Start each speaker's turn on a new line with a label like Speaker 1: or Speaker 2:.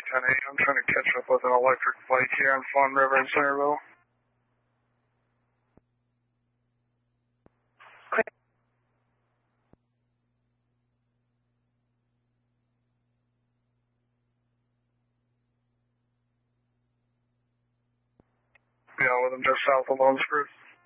Speaker 1: 10-8. I'm trying to catch up with an electric bike here on Fawn River in Centerville. Yeah, with him just south of Lone Spruce.